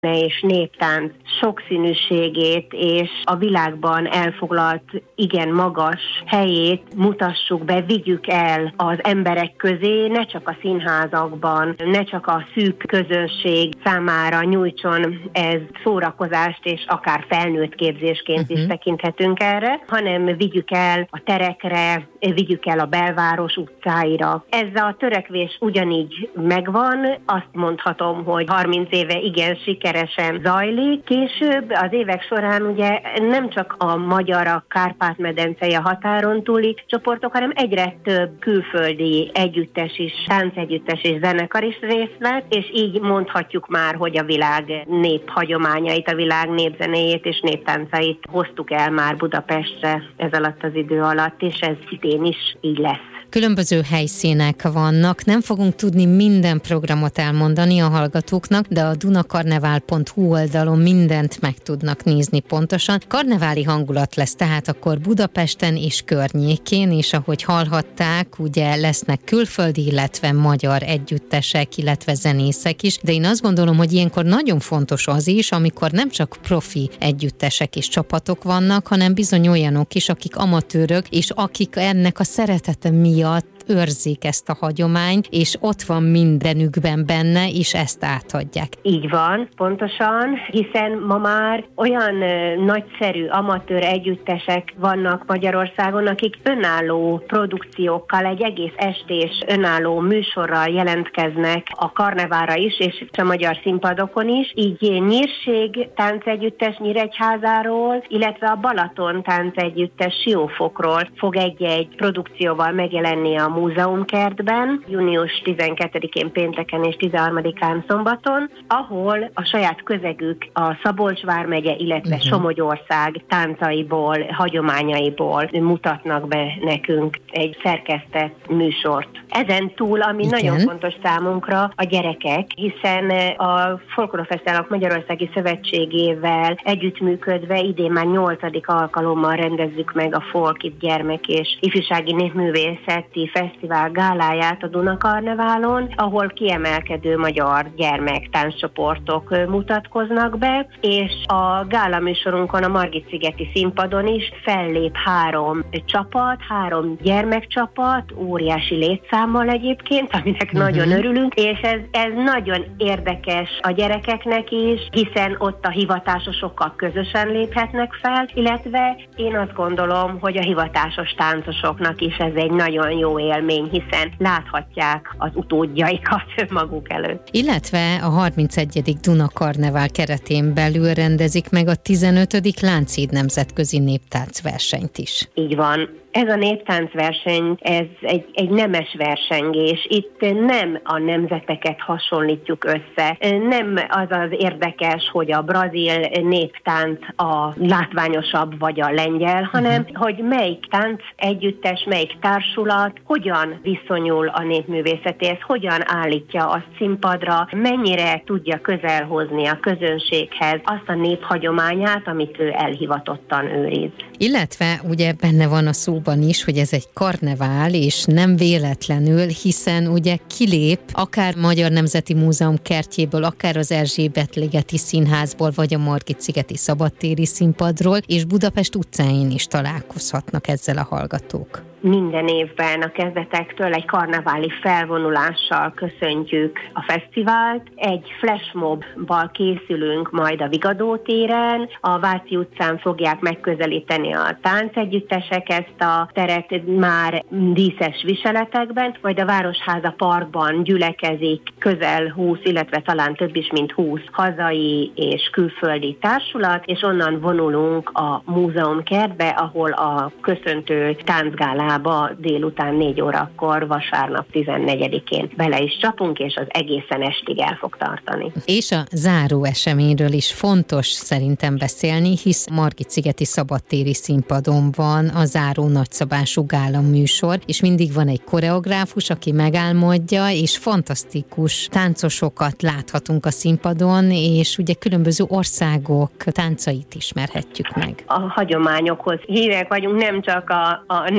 és néptánc sokszínűségét és a világban elfoglalt igen magas helyét mutassuk be, vigyük el az emberek közé, ne csak a színházakban, ne csak a szűk közönség számára nyújtson ez szórakozást, és akár felnőtt képzésként is tekinthetünk erre, hanem vigyük el a terekre, vigyük el a belváros utcáira. Ez a törekvés ugyanígy megvan, azt mondhatom, hogy 30 éve igen sikeresen zajlik. Később az évek során ugye nem csak a magyar, a Kárpát-medencei, a határon túli csoportok, hanem egyre több külföldi együttes is, táncegyüttes és zenekar is részt vett, és így mondhatjuk már, hogy a világ néphagyományait, a világ népzenéjét és néptáncait hoztuk el már Budapestre ez alatt az idő alatt, és ez idén is így lesz. Különböző helyszínek vannak, nem fogunk tudni minden programot elmondani a hallgatóknak, de a dunakarnevál.hu oldalon mindent meg tudnak nézni pontosan. Karneváli hangulat lesz tehát akkor Budapesten és környékén, és ahogy hallhatták, ugye lesznek külföldi, illetve magyar együttesek, illetve zenészek is, de én azt gondolom, hogy ilyenkor nagyon fontos az is, amikor nem csak profi együttesek és csapatok vannak, hanem bizony olyanok is, akik amatőrök, és akik ennek a szeretete miatt őrzik ezt a hagyományt, és ott van mindenükben benne, és ezt átadják. Így van, pontosan, hiszen ma már olyan nagyszerű amatőr együttesek vannak Magyarországon, akik önálló produkciókkal, egy egész estés önálló műsorral jelentkeznek a karnevára is, és a magyar színpadokon is. Így Nyírség táncegyüttes Nyíregyházáról, illetve a Balaton táncegyüttes Siófokról fog egy-egy produkcióval megjelenni a múzeumkertben, június 12-én pénteken és 13-án szombaton, ahol a saját közegük a Szabolcs vármegye, illetve Somogyország táncaiból, hagyományaiból mutatnak be nekünk egy szerkesztett műsort. Ezen túl, ami nagyon fontos számunkra, a gyerekek, hiszen a Folklórfesztiválok Magyarországi Szövetségével együttműködve idén már 8. alkalommal rendezzük meg a Folk gyermek és ifjúsági népművészeti fesztivál gáláját a Dunakarneválon, ahol kiemelkedő magyar gyermektánccsoportok mutatkoznak be, és a gálaműsorunkon, a Margit-szigeti színpadon is fellép 3 csapat, 3 gyermekcsapat, óriási létszámmal egyébként, aminek nagyon örülünk, és ez nagyon érdekes a gyerekeknek is, hiszen ott a hivatásosokkal közösen léphetnek fel, illetve én azt gondolom, hogy a hivatásos táncosoknak is ez egy nagyon jó élmény, hiszen láthatják az utódjaikat maguk előtt. Illetve a 31. Dunakarnevál keretén belül rendezik meg a 15. Lánchíd nemzetközi néptáncversenyt is. Így van. Ez a néptáncverseny, ez egy nemes versengés. Itt nem a nemzeteket hasonlítjuk össze. Nem az az érdekes, hogy a brazil néptánc a látványosabb vagy a lengyel, hanem hogy melyik tánc együttes, melyik társulat hogyan viszonyul a népművészetéhez, hogyan állítja azt színpadra, mennyire tudja közelhozni a közönséghez azt a néphagyományát, amit ő elhivatottan őriz. Illetve ugye benne van a szóban is, hogy ez egy karnevál, és nem véletlenül, hiszen ugye kilép akár Magyar Nemzeti Múzeum kertjéből, akár az Erzsébet-ligeti Színházból, vagy a Margit-szigeti szabadtéri színpadról, és Budapest utcáin is találkozhatnak ezzel a hallgatók. Minden évben a kezdetektől egy karneváli felvonulással köszöntjük a fesztivált. Egy flashmobbal készülünk majd a Vigadó téren. A Váci utcán fogják megközelíteni a táncegyüttesek ezt a teret már díszes viseletekben, majd a Városháza parkban gyülekezik közel 20, illetve talán több is, mint 20 hazai és külföldi társulat, és onnan vonulunk a múzeumkertbe, ahol a köszöntő táncgálán délután 4 órakor, vasárnap 14-én bele is csapunk, és az egészen estig el fog tartani. És a záró eseményről is fontos szerintem beszélni, hisz Margit-szigeti szabadtéri színpadon van a záró nagyszabású gála műsor, és mindig van egy koreográfus, aki megálmodja, és fantasztikus táncosokat láthatunk a színpadon, és ugye különböző országok táncait ismerhetjük meg. A hagyományokhoz hívek vagyunk, nem csak a népzenét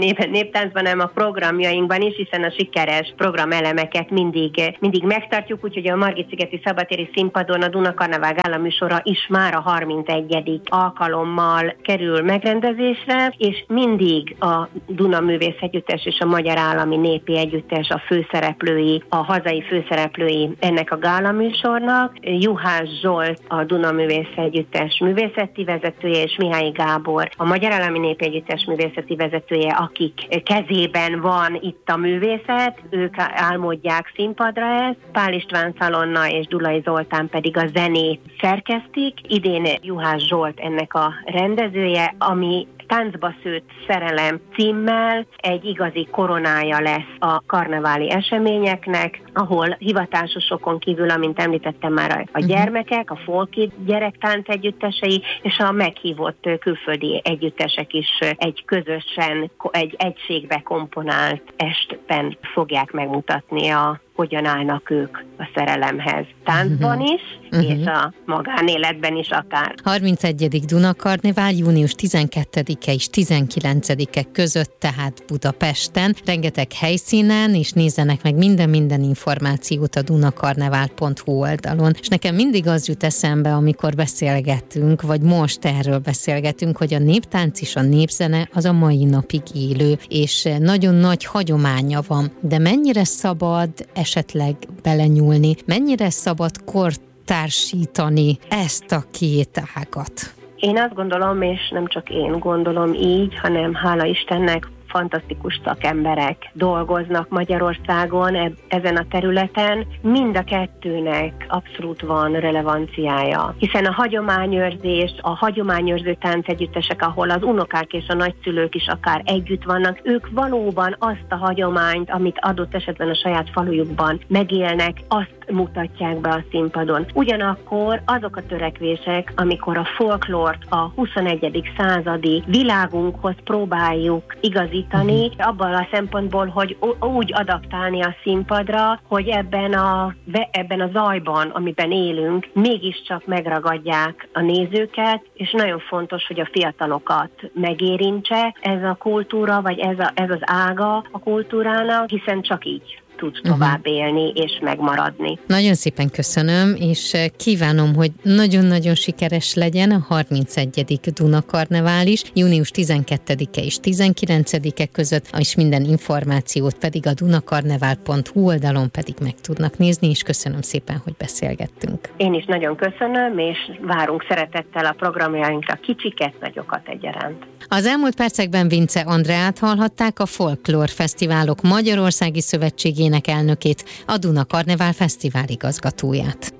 éven néptáncban, hanem a programjainkban is, hiszen a sikeres programelemeket mindig megtartjuk, úgyhogy a Margit-szigeti szabadtéri színpadon a Dunakarnevál gálaműsora is már a 31. alkalommal kerül megrendezésre, és mindig a Duna Művészegyüttes és a Magyar Állami Népi Együttes a főszereplői, a hazai főszereplői ennek a gálaműsornak. Juhász Zsolt a Duna Művészegyüttes művészeti vezetője, és Mihály Gábor a Magyar Állami Népi Együttes művészeti vezetője, akik kezében van itt a művészet, ők álmodják színpadra ezt, Pál István Szalonna és Dulai Zoltán pedig a zenét szerkesztik. Idén Juhász Zsolt ennek a rendezője, ami Táncba szőtt szerelem címmel egy igazi koronája lesz a karneváli eseményeknek, ahol hivatásosokon kívül, amint említettem már, a gyermekek, a folki gyerektánc együttesei és a meghívott külföldi együttesek is egy közösen, egy egységbe komponált estben fogják megmutatni hogyan állnak ők a szerelemhez. Táncban is, és a magánéletben is akár. 31. Dunakarnevál június 12-e és 19-e között, tehát Budapesten. Rengeteg helyszínen, és nézzenek meg minden információt a dunakarnevál.hu oldalon. És nekem mindig az jut eszembe, amikor beszélgetünk, vagy most erről beszélgetünk, hogy a néptánc és a népzene az a mai napig élő, és nagyon nagy hagyománya van. De mennyire szabad esetleg belenyúlni, mennyire szabad kortársítani ezt a két ágat? Én azt gondolom, és nem csak én gondolom így, hanem hála Istennek fantasztikus szakemberek dolgoznak Magyarországon ezen a területen. Mind a kettőnek abszolút van relevanciája, hiszen a hagyományőrzés, a hagyományőrző táncegyüttesek, ahol az unokák és a nagyszülők is akár együtt vannak, ők valóban azt a hagyományt, amit adott esetben a saját falujukban megélnek, azt mutatják be a színpadon. Ugyanakkor azok a törekvések, amikor a folklort a 21. századi világunkhoz próbáljuk igazítani, abban a szempontból, hogy úgy adaptálni a színpadra, hogy ebben a zajban, amiben élünk, mégiscsak megragadják a nézőket, és nagyon fontos, hogy a fiatalokat megérintse ez a kultúra, vagy ez az ága a kultúrának, hiszen csak így tud tovább élni és megmaradni. Nagyon szépen köszönöm, és kívánom, hogy nagyon-nagyon sikeres legyen a 31. Dunakarnevál is, június 12-e és 19-e között, és minden információt pedig a dunakarnevál.hu oldalon pedig meg tudnak nézni, és köszönöm szépen, hogy beszélgettünk. Én is nagyon köszönöm, és várunk szeretettel a programjainkra kicsiket, nagyokat egyaránt. Az elmúlt percekben Vince Andreát hallhatták, a Folklór Fesztiválok Magyarországi Szövetségének elnökét, a Dunakarnevál Fesztivál igazgatóját.